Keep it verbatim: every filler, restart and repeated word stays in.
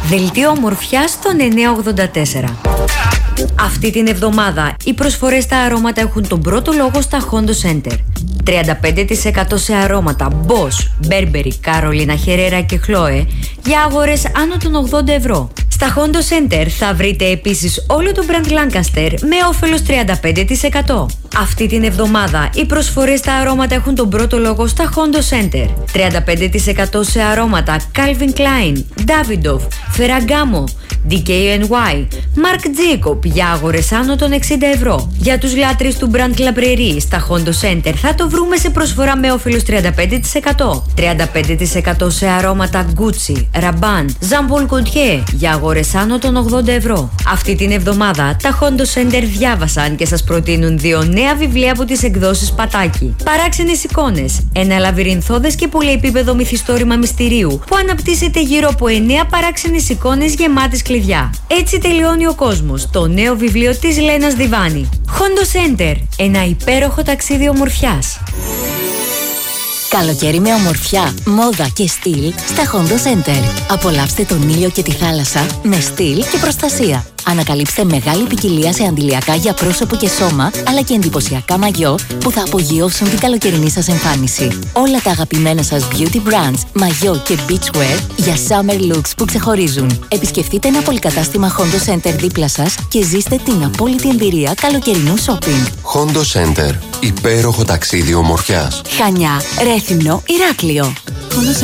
Δελτίο ομορφιάς στον εννιακόσια ογδόντα τέσσερα. Αυτή την εβδομάδα οι προσφορές στα αρώματα έχουν τον πρώτο λόγο στα Hondo Center. τριάντα πέντε τοις εκατό σε αρώματα Bosch, Burberry, Carolina Herrera και Chloe για αγορές άνω των ογδόντα ευρώ. Στα Hondo Center θα βρείτε επίσης όλο το brand Lancaster με όφελος τριάντα πέντε τοις εκατό. Αυτή την εβδομάδα οι προσφορές στα αρώματα έχουν τον πρώτο λόγο στα Hondo Center. τριάντα πέντε τοις εκατό σε αρώματα Calvin Klein, Davidoff, Ferragamo, ντι κέι εν γουάι, Marc Jacob για αγορές άνω των εξήντα ευρώ. Για τους λάτρεις του brand La Prairie στα Hondo Center θα το βρούμε σε προσφορά με όφελος τριάντα πέντε τοις εκατό. τριάντα πέντε τοις εκατό σε αρώματα Gucci, Rabanne, Jean Paul Gaultier για αγορές άνω των ογδόντα ευρώ. Αυτή την εβδομάδα τα Hondo Center διάβασαν και σας προτείνουν δύο νέα βιβλία από τις εκδόσεις Πατάκη. Παράξενες εικόνες, ένα λαβυρινθώδες και πολυεπίπεδο μυθιστόρημα μυστηρίου που αναπτύσσεται γύρω από εννέα παράξενες εικόνες γεμάτες κλειδιά. Έτσι τελειώνει ο κόσμος, το νέο βιβλίο της Λένας Διβάνη. Hondo Center, ένα υπέροχο ταξίδι ομορφιάς. Καλοκαίρι με ομορφιά, μόδα και στυλ στα Hondo Center. Απολαύστε τον ήλιο και τη θάλασσα με στυλ και προστασία. Ανακαλύψτε μεγάλη ποικιλία σε αντιλιακά για πρόσωπο και σώμα, αλλά και εντυπωσιακά μαγιό που θα απογειώσουν την καλοκαιρινή σας εμφάνιση. Όλα τα αγαπημένα σας beauty brands, μαγιό και beachwear για summer looks που ξεχωρίζουν. Επισκεφτείτε ένα πολυκατάστημα Hondo Center δίπλα σας και ζήστε την απόλυτη εμπειρία καλοκαιρινού shopping. Hondo Center. Υπέροχο ταξίδι ομορφιάς. Χανιά, Ρέθυμνο, Ηράκλειο.